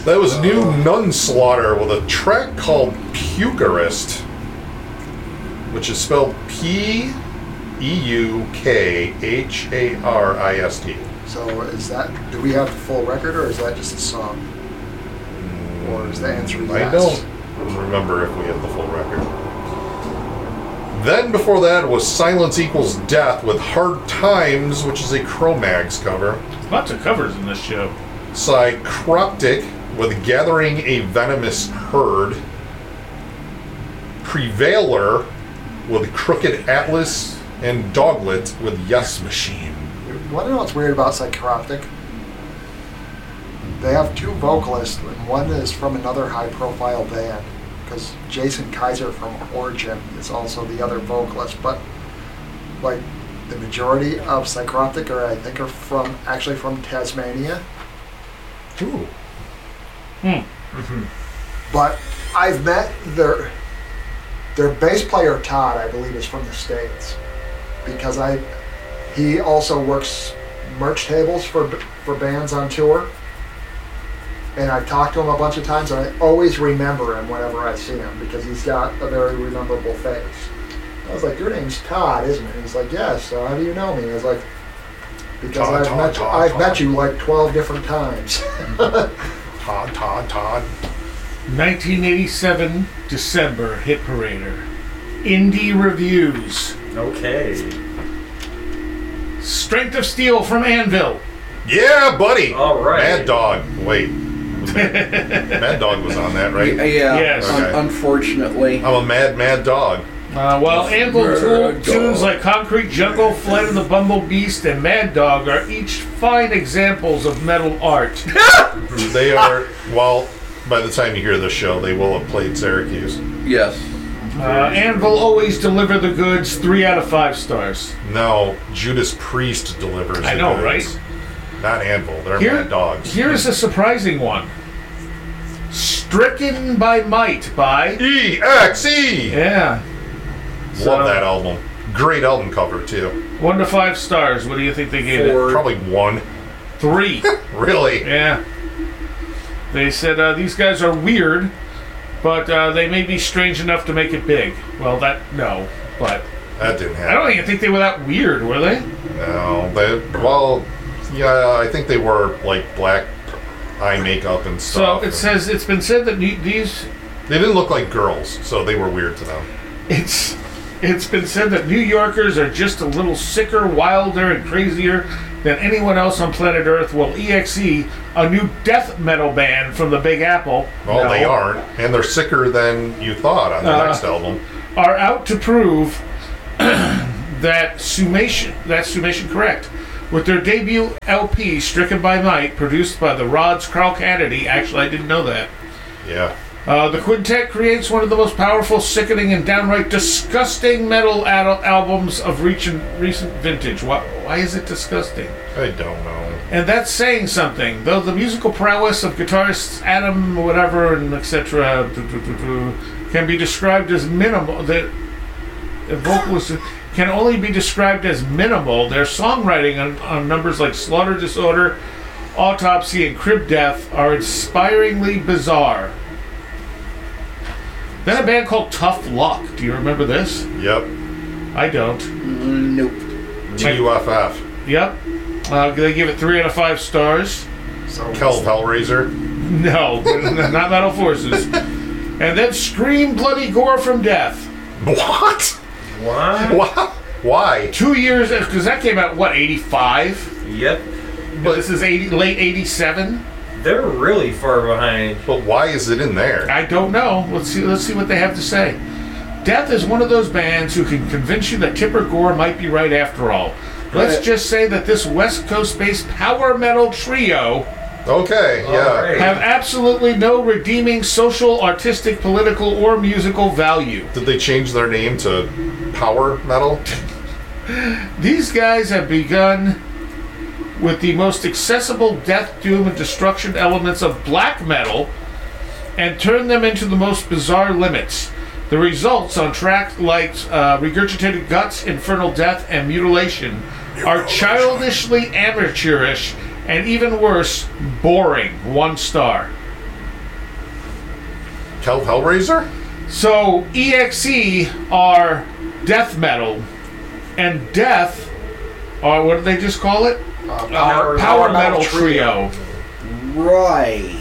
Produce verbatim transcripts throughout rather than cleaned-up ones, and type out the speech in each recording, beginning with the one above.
That was New Nunslaughter with a track called Pukarist, which is spelled P E U K H A R I S T. So is that, do we have the full record, or is that just a song? Or is the answer yes? I don't remember if we have the full record. Then before that was Silence Equals Death with Hard Times, which is a Cro-Mags cover. Lots of covers in this show. Psychroptic with Gathering a Venomous Herd. Prevailer with Crooked Atlas. And Doglet with Yes Machine. You want to know what's weird about Psychroptic? They have two vocalists, and one is from another high-profile band, because Jason Kaiser from Origin is also the other vocalist. But like the majority of Psychroptic are, I think, are from actually from Tasmania. Ooh. Hmm. Mm-hmm. But I've met their their bass player Todd, I believe, is from the States, because I he also works merch tables for for bands on tour. And I've talked to him a bunch of times, and I always remember him whenever I see him, because he's got a very rememberable face. I was like, your name's Todd, isn't it? And he's like, yes. So how do you know me? I was like, because Todd, I've, Todd, met, Todd, I've Todd. met you like twelve different times. Todd, Todd, Todd. nineteen eighty-seven December Hit Parader. Indie Reviews. Okay. Strength of Steel from Anvil. Yeah, buddy. All right. Mad Dog. Wait. Mad Dog was on that, right? Yeah, yeah. Yes. Un- Okay. unfortunately. I'm a mad, mad dog. Uh, while Anvil tool, Mad tunes Dog. like Concrete Jungle, Flight of the Bumble Beast, and Mad Dog are each fine examples of metal art. They are, well, by the time you hear this show, they will have played Syracuse. Yes. Uh, Anvil always deliver the goods, three out of five stars. No, Judas Priest delivers. I the know, goods. right? Not Anvil. They're Here- mad dogs. Here's a surprising one. Stricken by Might by... E X E! Yeah. Love So- that album. Great album cover, too. One to five stars. What do you think they gave Four. Probably one. it? Three. Really? Yeah. They said uh, these guys are weird, but uh, they may be strange enough to make it big. Well, that, no. But That didn't happen. I don't even think they were that weird, were they? No, they, well, yeah, I think they were like black eye makeup and So stuff. it says, it's been said that ne- these... They didn't look like girls, so they were weird to them. It's it's been said that New Yorkers are just a little sicker, wilder, and crazier than anyone else on planet Earth. Well, E X E, a new death metal band from the Big Apple, Well, no, they aren't, and they're sicker than you thought on the Uh, next album. are out to prove that summation that's summation correct. With their debut L P, Stricken by Might, produced by the Rods Carl Kennedy. Actually, I didn't know that. Yeah. Uh, the quintet creates one of the most powerful, sickening, and downright disgusting metal ad- albums of recent, recent vintage. Why, why is it disgusting? I don't know. And that's saying something. Though the musical prowess of guitarists Adam, whatever, and et cetera can be described as minimal, the vocalists can only be described as minimal. Their songwriting on, on numbers like Slaughter Disorder, Autopsy, and Crib Death are inspiringly bizarre. Then a band called Tough Luck. Do you remember this? Yep. I don't. Mm, nope. T U F F. Yep. Uh, they give it three out of five stars. So Kel Hellraiser. No, not Metal Forces. And then Scream Bloody Gore from Death. What? What? What? Why? Two years, because that came out, what, eighty-five? Yep. But this is eighty, late eighty-seven? They're really far behind. But why is it in there? I don't know. Let's see Let's see what they have to say. Death is one of those bands who can convince you that Tipper Gore might be right after all. Let's just say that this West Coast-based power metal trio Okay, yeah. All right. have absolutely no redeeming social, artistic, political, or musical value. Did they change their name to Power Metal? These guys have begun with the most accessible death, doom, and destruction elements of black metal and turned them into the most bizarre limits. The results on tracks like uh, Regurgitated Guts, Infernal Death, and Mutilation are childishly amateurish and even worse, boring. One star. Kel Hellraiser? So E X E are death metal, and death, or what did they just call it? Uh, Power, power metal trio. Right.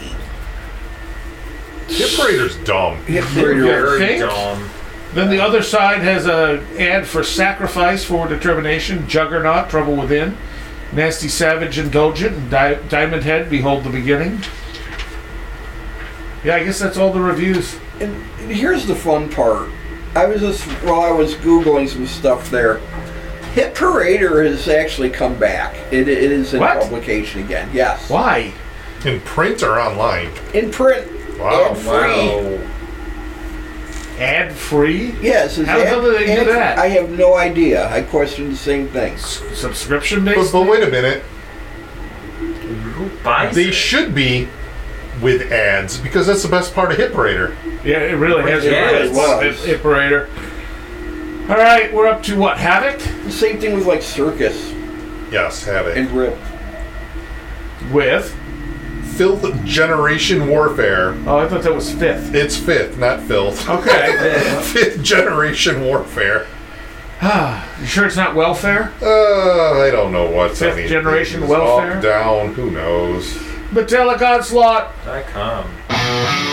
Hit Parader's dumb. Hit Yeah. Parader. Very think? dumb. Then the other side has a ad for Sacrifice for Determination, Juggernaut, Trouble Within, Nasty Savage, Indulgent, and Di- Diamond Head, Behold the Beginning. Yeah, I guess that's all the reviews. And here's the fun part. I was just, while I was Googling some stuff there, Hit Parader has actually come back. It, it is in What? publication again, yes. Why? In print or online? In print, Wow. ad free. Wow. Ad free? Yes. it's How the ad- hell do they do ad- that? I have no idea. I questioned the same thing. Subscription But, based? but wait a minute. Who buys They it? should be with ads because that's the best part of Hit Parader. Yeah, it really has. Yeah, it it was. Hit Parader. All right, we're up to what? Havoc? Same thing with like Circus Yes, have it. and Rip. With? Filth Generation Warfare. Oh, I thought that was fifth. It's fifth, not filth. Okay. Fifth Generation Warfare. You sure it's not welfare? Uh, I don't know what's Fifth on these generation things. welfare? Up, down, who knows? Metallic Onslaught. dot com.